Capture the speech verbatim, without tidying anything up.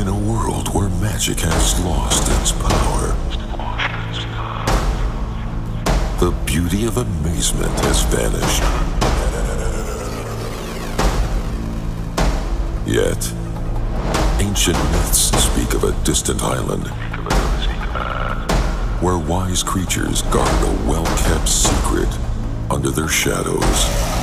a world where magic has lost its power, the beauty of amazement has vanished. Yet, ancient myths speak of a distant island where wise creatures guard a well-kept secret under their shadows.